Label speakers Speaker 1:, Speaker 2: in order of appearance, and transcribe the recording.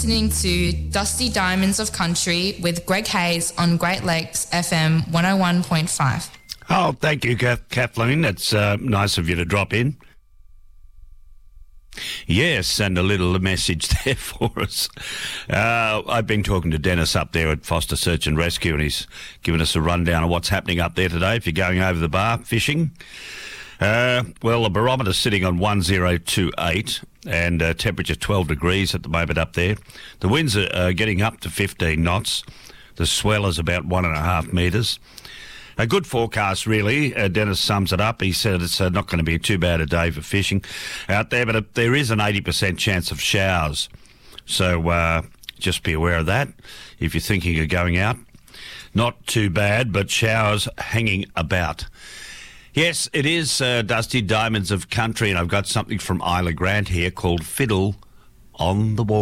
Speaker 1: Listening to Dusty Diamonds of Country with Greg Hayes on Great Lakes FM 101.5.
Speaker 2: Oh, thank you, Kathleen. That's nice of you to drop in. Yes, and a little message there for us. I've been talking to Dennis up there at Foster Search and Rescue, and he's given us a rundown of what's happening up there today if you're going over the bar fishing. Well, the barometer's sitting on 1028 and temperature 12 degrees at the moment up there. The winds are getting up to 15 knots. The swell is about 1.5 metres. A good forecast, really. Dennis sums it up. He said it's not going to be too bad a day for fishing out there, but there is an 80% chance of showers. So just be aware of that if you're thinking of going out. Not too bad, but showers hanging about. Yes, it is Dusty Diamonds of Country, and I've got something from Isla Grant here called Fiddle on the Wall.